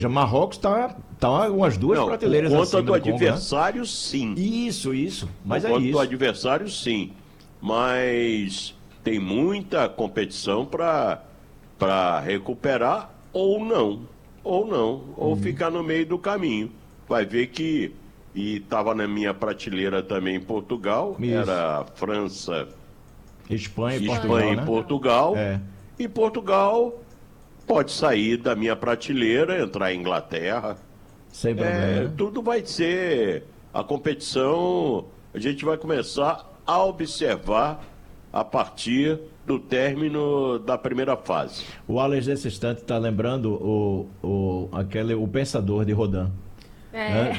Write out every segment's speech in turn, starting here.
Marrocos tá umas duas Não, prateleiras por conta acima do do Congo, né? adversário, sim. Isso. Mas Por é conta do isso. adversário, sim. Mas tem muita competição para recuperar ou não. Ou não. Ou ficar no meio do caminho. Vai ver que. E estava na minha prateleira também Portugal. Isso. Era França, Espanha e Portugal, Espanha e né? Portugal. É. E Portugal pode sair da minha prateleira, entrar em Inglaterra. Sem problema, né? Tudo vai ser a competição, a gente vai começar a observar a partir do término da primeira fase. O Alex, nesse instante, está lembrando o pensador de Rodin. É.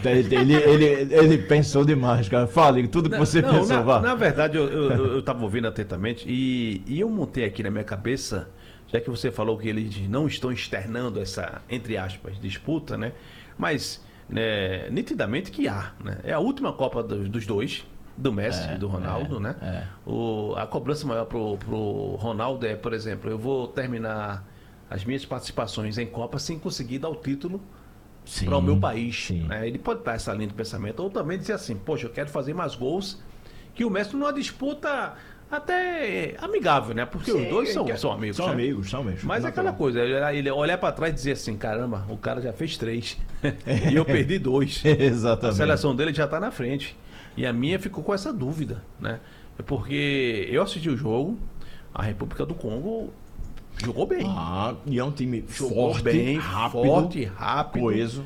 Ele pensou demais, cara. Fale tudo que você pensou, vá. Na verdade, eu estava ouvindo atentamente e eu montei aqui na minha cabeça, já que você falou que eles não estão externando essa, entre aspas, disputa, né? Mas, né, nitidamente que há, né? É a última Copa dos dois, do Messi e do Ronaldo, né? A cobrança maior pro Ronaldo é, por exemplo, eu vou terminar as minhas participações em Copa sem conseguir dar o título para o meu país. Né? Ele pode dar essa linha de pensamento, ou também dizer assim, poxa, eu quero fazer mais gols, que o Messi numa disputa até amigável, né? Porque os dois são amigos. São né? amigos, são mesmo. Mas é aquela coisa, ele olhar para trás e dizer assim, caramba, o cara já fez 3 e eu perdi 2. Exatamente. A seleção dele já tá na frente. E a minha ficou com essa dúvida, né? Porque eu assisti o jogo, a República do Congo jogou bem. E é um time Jogou forte, bem, rápido, rápido coeso.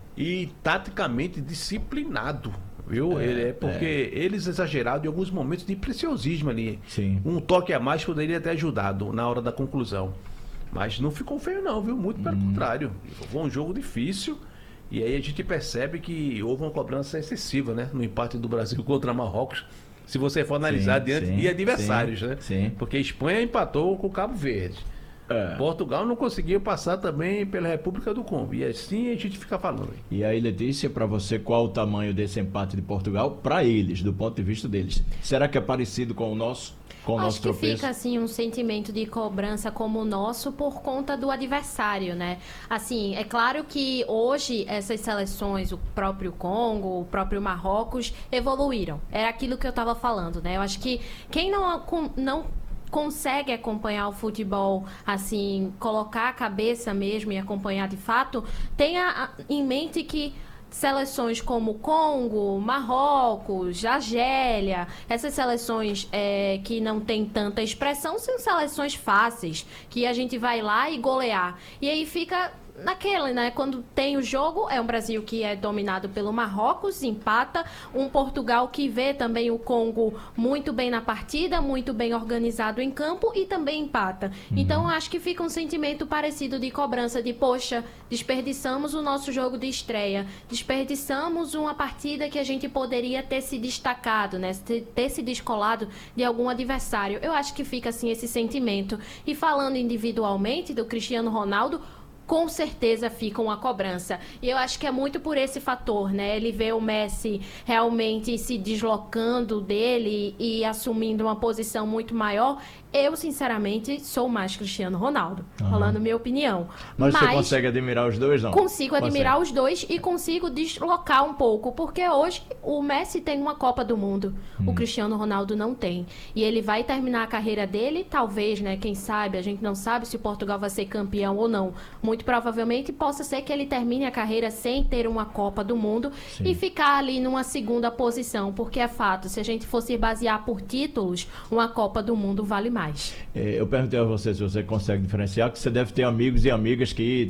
e taticamente disciplinado. Viu? Porque eles exageraram em alguns momentos de preciosismo ali. Sim. Um toque a mais poderia ter ajudado na hora da conclusão. Mas não ficou feio não, viu? Muito pelo contrário. Foi um jogo difícil. E aí a gente percebe que houve uma cobrança excessiva, né? No empate do Brasil contra Marrocos. Se você for analisar de adversários, né? Sim. Porque a Espanha empatou com o Cabo Verde. Portugal não conseguiu passar também pela República do Congo. E assim a gente fica falando. E aí, Letícia, para você, qual o tamanho desse empate de Portugal para eles, do ponto de vista deles? Será que é parecido com o nosso? Com o nosso Acho que tropeço? fica assim um sentimento de cobrança como o nosso por conta do adversário, né? Assim, é claro que hoje essas seleções, o próprio Congo, o próprio Marrocos, evoluíram. Era aquilo que eu estava falando, né? Eu acho que quem não consegue acompanhar o futebol, assim, colocar a cabeça mesmo e acompanhar de fato, tenha em mente que seleções como Congo, Marrocos, Argélia, essas seleções que não tem tanta expressão, são seleções fáceis, que a gente vai lá e golear. E aí fica naquele, né? Quando tem o jogo, é um Brasil que é dominado pelo Marrocos, empata. Um Portugal que vê também o Congo muito bem na partida, muito bem organizado em campo e também empata. Então, acho que fica um sentimento parecido de cobrança de, poxa, desperdiçamos o nosso jogo de estreia, desperdiçamos uma partida que a gente poderia ter se destacado, né? Ter se descolado de algum adversário. Eu acho que fica, assim, esse sentimento. E falando individualmente do Cristiano Ronaldo, com certeza fica uma cobrança. E eu acho que é muito por esse fator, né? Ele vê o Messi realmente se deslocando dele e assumindo uma posição muito maior. Eu, sinceramente, sou mais Cristiano Ronaldo, falando minha opinião. Mas você consegue admirar os dois, não? Consigo admirar os dois e consigo deslocar um pouco, porque hoje o Messi tem uma Copa do Mundo, o Cristiano Ronaldo não tem. E ele vai terminar a carreira dele, talvez, né? Quem sabe, a gente não sabe se o Portugal vai ser campeão ou não. Muito provavelmente possa ser que ele termine a carreira sem ter uma Copa do Mundo e ficar ali numa segunda posição, porque é fato, se a gente fosse basear por títulos, uma Copa do Mundo vale mais. Eu perguntei a você se você consegue diferenciar, que você deve ter amigos e amigas que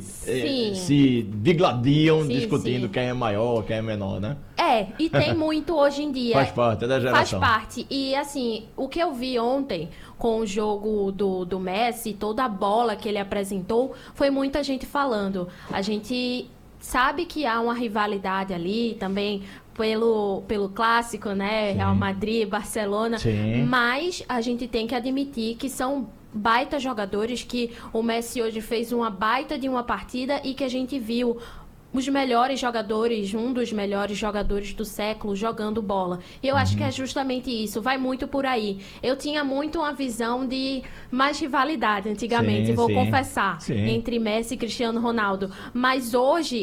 se digladiam discutindo quem é maior, quem é menor, né? E tem muito hoje em dia. Faz parte da geração. Faz parte. E assim, o que eu vi ontem com o jogo do Messi, toda a bola que ele apresentou, foi muita gente falando. A gente sabe que há uma rivalidade ali também pelo clássico, né? Real Madrid, Barcelona. Mas a gente tem que admitir que são baita jogadores, que o Messi hoje fez uma baita de uma partida e que a gente viu os melhores jogadores, um dos melhores jogadores do século jogando bola. E eu acho que é justamente isso, vai muito por aí. Eu tinha muito uma visão de mais rivalidade antigamente, vou confessar, entre Messi e Cristiano Ronaldo. Mas hoje